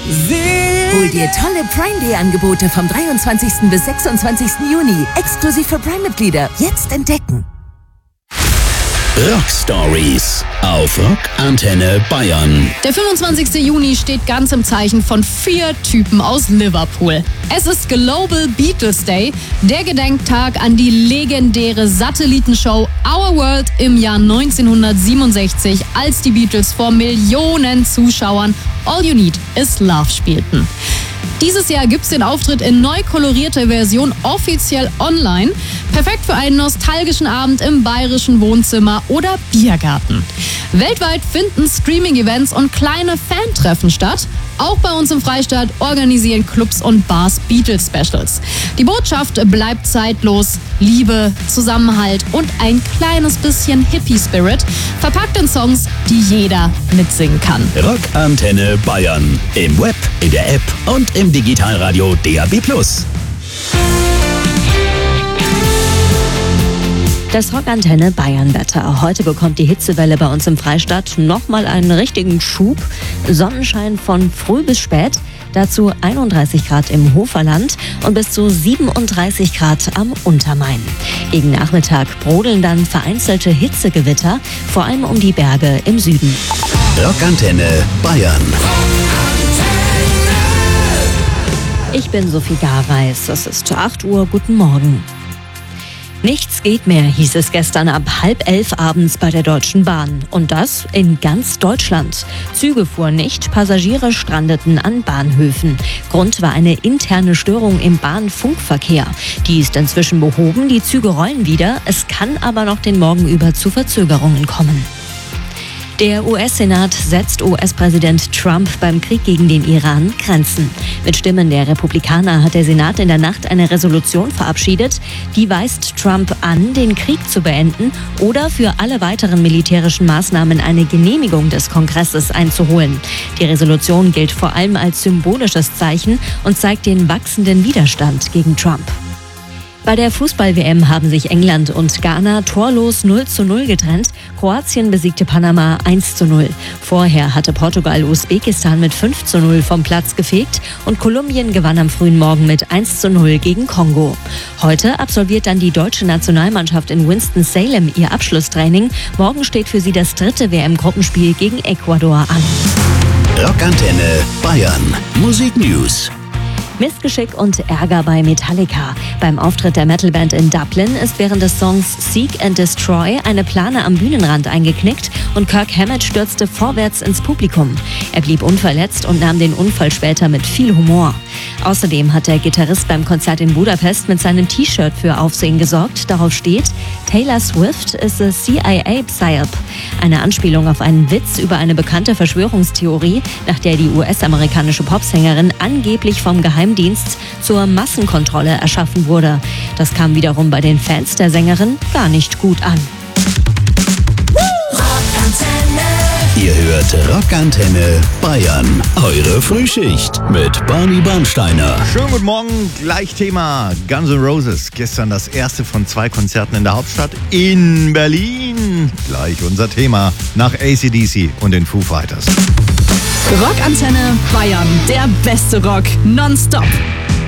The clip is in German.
Hol dir tolle Prime Day Angebote vom 23. bis 26. Juni. Exklusiv für Prime-Mitglieder. Jetzt entdecken. Rock Stories auf Rock Antenne Bayern. Der 25. Juni steht ganz im Zeichen von 4 Typen aus Liverpool. Es ist Global Beatles Day, der Gedenktag an die legendäre Satellitenshow Our World im Jahr 1967, als die Beatles vor Millionen Zuschauern All You Need Is Love spielten. Dieses Jahr gibt's den Auftritt in neu kolorierter Version offiziell online. Perfekt für einen nostalgischen Abend im bayerischen Wohnzimmer oder Biergarten. Weltweit finden Streaming-Events und kleine Fantreffen statt. Auch bei uns im Freistaat organisieren Clubs und Bars Beatles-Specials. Die Botschaft bleibt zeitlos. Liebe, Zusammenhalt und ein kleines bisschen Hippie-Spirit, verpackt in Songs, die jeder mitsingen kann. Rock Antenne Bayern. Im Web, in der App und im Digitalradio DAB+. Das Rockantenne Bayern-Wetter. Heute bekommt die Hitzewelle bei uns im Freistaat nochmal einen richtigen Schub. Sonnenschein von früh bis spät. Dazu 31 Grad im Hoferland und bis zu 37 Grad am Untermain. Gegen Nachmittag brodeln dann vereinzelte Hitzegewitter, vor allem um die Berge im Süden. Rockantenne Bayern. Ich bin Sophie Garweis. Es ist 8 Uhr. Guten Morgen. Nichts geht mehr, hieß es gestern ab 10:30 abends bei der Deutschen Bahn. Und das in ganz Deutschland. Züge fuhren nicht, Passagiere strandeten an Bahnhöfen. Grund war eine interne Störung im Bahnfunkverkehr. Die ist inzwischen behoben, die Züge rollen wieder. Es kann aber noch den Morgen über zu Verzögerungen kommen. Der US-Senat setzt US-Präsident Trump beim Krieg gegen den Iran Grenzen. Mit Stimmen der Republikaner hat der Senat in der Nacht eine Resolution verabschiedet, die weist Trump an, den Krieg zu beenden oder für alle weiteren militärischen Maßnahmen eine Genehmigung des Kongresses einzuholen. Die Resolution gilt vor allem als symbolisches Zeichen und zeigt den wachsenden Widerstand gegen Trump. Bei der Fußball-WM haben sich England und Ghana torlos 0:0 getrennt. Kroatien besiegte Panama 1:0. Vorher hatte Portugal Usbekistan mit 5:0 vom Platz gefegt und Kolumbien gewann am frühen Morgen mit 1:0 gegen Kongo. Heute absolviert dann die deutsche Nationalmannschaft in Winston-Salem ihr Abschlusstraining. Morgen steht für sie das 3. WM-Gruppenspiel gegen Ecuador an. Rockantenne Bayern. Musik News. Missgeschick und Ärger bei Metallica. Beim Auftritt der Metalband in Dublin ist während des Songs Seek and Destroy eine Plane am Bühnenrand eingeknickt und Kirk Hammett stürzte vorwärts ins Publikum. Er blieb unverletzt und nahm den Unfall später mit viel Humor. Außerdem hat der Gitarrist beim Konzert in Budapest mit seinem T-Shirt für Aufsehen gesorgt. Darauf steht: Taylor Swift is a CIA psyop. Eine Anspielung auf einen Witz über eine bekannte Verschwörungstheorie, nach der die US-amerikanische Popsängerin angeblich vom Geheimdienst zur Massenkontrolle erschaffen wurde. Das kam wiederum bei den Fans der Sängerin gar nicht gut an. Ihr hört Rockantenne Bayern. Eure Frühschicht mit Barney Bernsteiner. Schönen guten Morgen, gleich Thema Guns N' Roses. Gestern das erste von 2 Konzerten in der Hauptstadt in Berlin. Gleich unser Thema nach AC/DC und den Foo Fighters. Rockantenne Bayern, der beste Rock nonstop.